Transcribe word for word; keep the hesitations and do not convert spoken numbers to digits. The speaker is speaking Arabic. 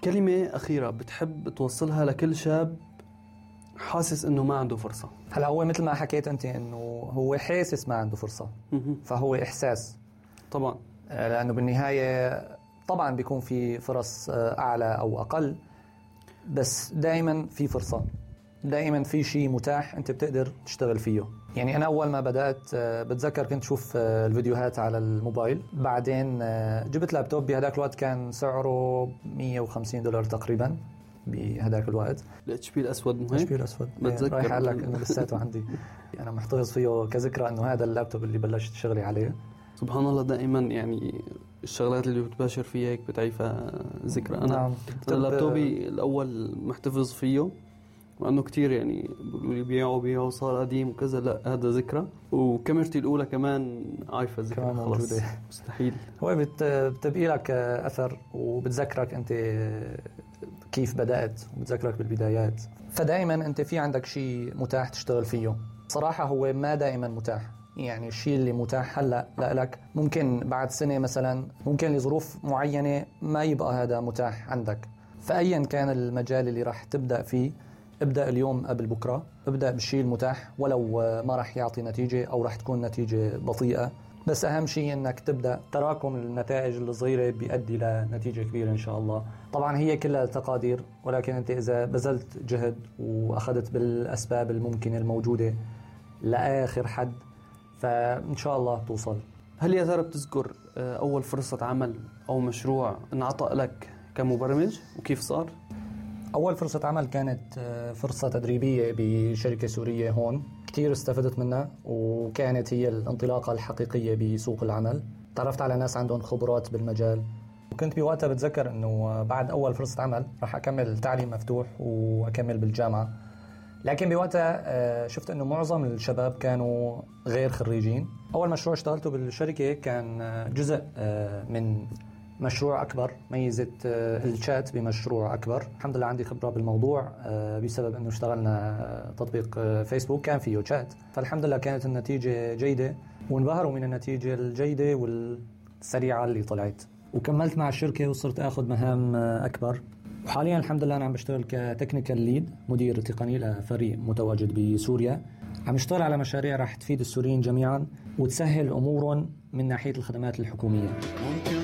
كلمة أخيرة بتحب توصلها لكل شاب حاسس إنه ما عنده فرصة؟ هلا هو مثل ما حكيت أنت إنه هو حاسس ما عنده فرصة، فهو إحساس طبعا، لأنه بالنهاية طبعا بيكون في فرص أعلى أو أقل، بس دائما في فرصة، دائما في شيء متاح أنت بتقدر تشتغل فيه. يعني أنا أول ما بدأت بتذكر كنت شوف الفيديوهات على الموبايل، بعدين جبت لابتوب بهداك الوقت كان سعره مية وخمسين دولار تقريبا بهداك الوقت. الاتش بي الأسود مهم؟ الاتش بي الأسود بتذكر رايح أقول لك إنه لساته عندي، أنا محتفظ فيه كذكرى إنه هذا اللابتوب اللي بلشت شغلي عليه. سبحان الله، دائما يعني الشغلات اللي بتباشر فيها هيك بتعيفها ذكرى. أنا نعم. اللابتوبي الأول محتفظ فيه وأنه كتير يعني بيقولوا لي بيعوا بيعوا صار قديم وكذا، لا هذا ذكرى. وكاميرتي الأولى كمان عايفة ذكرى خلاص مستحيل. هو بتبقي لك أثر وبتذكرك أنت كيف بدأت وبتذكرك بالبدايات، فدائما أنت في عندك شيء متاح تشتغل فيه. صراحة هو ما دائما متاح، يعني الشيء اللي متاح هلأ لك ممكن بعد سنة مثلا، ممكن لظروف معينة ما يبقى هذا متاح عندك. فأيا كان المجال اللي راح تبدأ فيه، ابدأ اليوم قبل بكرة، ابدأ بالشيء المتاح ولو ما راح يعطي نتيجة أو راح تكون نتيجة بطيئة، بس أهم شيء أنك تبدأ. تراكم النتائج الصغيرة بيؤدي لنتيجة كبيرة إن شاء الله. طبعا هي كلها تقادير، ولكن أنت إذا بذلت جهد وأخذت بالأسباب الممكنة الموجودة لآخر حد فإن شاء الله توصل. هل يا ترى بتذكر أول فرصة عمل أو مشروع انعطى لك كمبرمج وكيف صار؟ أول فرصة عمل كانت فرصة تدريبية بشركة سورية هون، كتير استفدت منها وكانت هي الانطلاقة الحقيقية بسوق العمل. تعرفت على ناس عندهم خبرات بالمجال، وكنت بوقتها بتذكر أنه بعد أول فرصة عمل راح أكمل تعليم مفتوح وأكمل بالجامعة. لكن بوقتها شفت أنه معظم الشباب كانوا غير خريجين. أول مشروع اشتغلته بالشركة كان جزء من مشروع أكبر، ميزة الشات بمشروع أكبر. الحمد لله عندي خبرة بالموضوع بسبب أنه اشتغلنا تطبيق فيسبوك كان فيه شات، فالحمد لله كانت النتيجة جيدة وانبهروا من النتيجة الجيدة والسريعة اللي طلعت. وكملت مع الشركة وصرت أخذ مهام أكبر، وحاليا الحمد لله أنا عم بشتغل كتكنيكال ليد، مدير تقني لفريق متواجد بسوريا. عم اشتغل على مشاريع راح تفيد السوريين جميعا وتسهل أمورهم من ناحية الخدمات الحكومية.